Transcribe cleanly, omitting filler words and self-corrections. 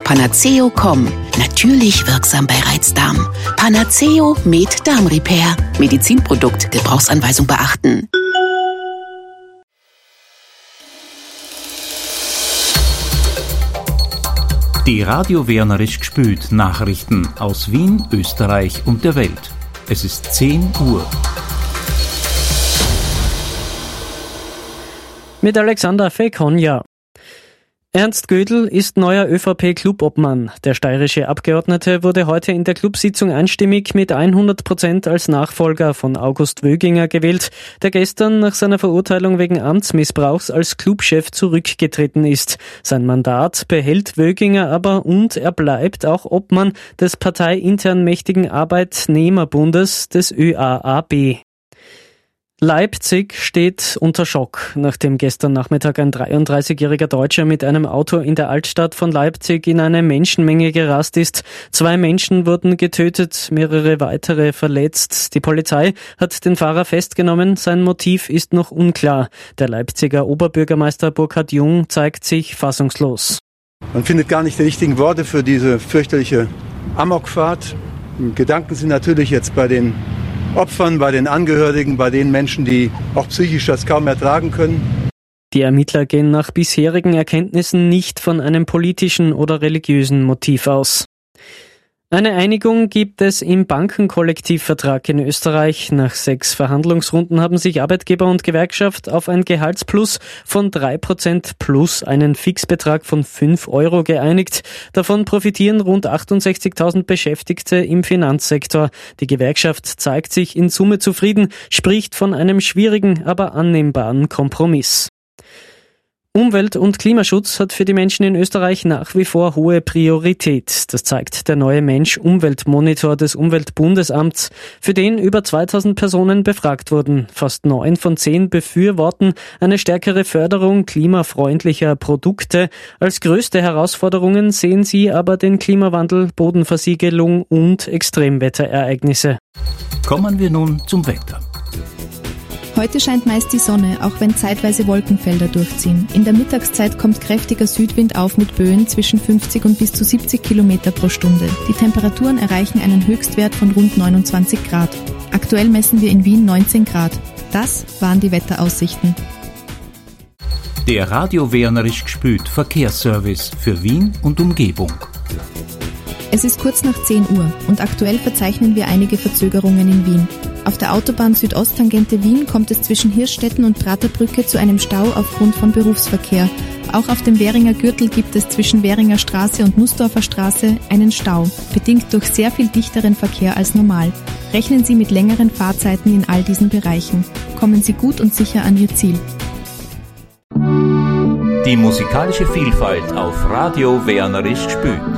Panaceo.com. Natürlich wirksam bei Reizdarm. Panaceo med Darmrepair. Medizinprodukt. Gebrauchsanweisung beachten. Die Radio Wernerisch gspült Nachrichten aus Wien, Österreich und der Welt. Es ist 10 Uhr. Mit Alexander Fekonja. Ernst Gödel ist neuer ÖVP-Clubobmann. Der steirische Abgeordnete wurde heute in der Clubsitzung einstimmig mit 100% als Nachfolger von August Wöginger gewählt, der gestern nach seiner Verurteilung wegen Amtsmissbrauchs als Clubchef zurückgetreten ist. Sein Mandat behält Wöginger aber und er bleibt auch Obmann des parteiintern mächtigen Arbeitnehmerbundes des ÖAAB. Leipzig steht unter Schock, nachdem gestern Nachmittag ein 33-jähriger Deutscher mit einem Auto in der Altstadt von Leipzig in eine Menschenmenge gerast ist. 2 Menschen wurden getötet, mehrere weitere verletzt. Die Polizei hat den Fahrer festgenommen, sein Motiv ist noch unklar. Der Leipziger Oberbürgermeister Burkhard Jung zeigt sich fassungslos. Man findet gar nicht die richtigen Worte für diese fürchterliche Amokfahrt. Gedanken sind natürlich jetzt bei den Opfern, bei den Angehörigen, bei den Menschen, die auch psychisch das kaum ertragen können. Die Ermittler gehen nach bisherigen Erkenntnissen nicht von einem politischen oder religiösen Motiv aus. Eine Einigung gibt es im Bankenkollektivvertrag in Österreich. Nach 6 Verhandlungsrunden haben sich Arbeitgeber und Gewerkschaft auf ein Gehaltsplus von 3% plus einen Fixbetrag von 5 Euro geeinigt. Davon profitieren rund 68.000 Beschäftigte im Finanzsektor. Die Gewerkschaft zeigt sich in Summe zufrieden, spricht von einem schwierigen, aber annehmbaren Kompromiss. Umwelt- und Klimaschutz hat für die Menschen in Österreich nach wie vor hohe Priorität. Das zeigt der neue Mensch-Umwelt-Monitor des Umweltbundesamts, für den über 2000 Personen befragt wurden. Fast 9 von 10 befürworten eine stärkere Förderung klimafreundlicher Produkte. Als größte Herausforderungen sehen sie aber den Klimawandel, Bodenversiegelung und Extremwetterereignisse. Kommen wir nun zum Wetter. Heute scheint meist die Sonne, auch wenn zeitweise Wolkenfelder durchziehen. In der Mittagszeit kommt kräftiger Südwind auf mit Böen zwischen 50 und bis zu 70 Kilometer pro Stunde. Die Temperaturen erreichen einen Höchstwert von rund 29 Grad. Aktuell messen wir in Wien 19 Grad. Das waren die Wetteraussichten. Der Radio Wernerisch gspült Verkehrsservice für Wien und Umgebung. Es ist kurz nach 10 Uhr und aktuell verzeichnen wir einige Verzögerungen in Wien. Auf der Autobahn Südosttangente Wien kommt es zwischen Hirschstetten und Praterbrücke zu einem Stau aufgrund von Berufsverkehr. Auch auf dem Währinger Gürtel gibt es zwischen Währinger Straße und Nussdorfer Straße einen Stau, bedingt durch sehr viel dichteren Verkehr als normal. Rechnen Sie mit längeren Fahrzeiten in all diesen Bereichen. Kommen Sie gut und sicher an Ihr Ziel. Die musikalische Vielfalt auf Radio Wernerisch gspült.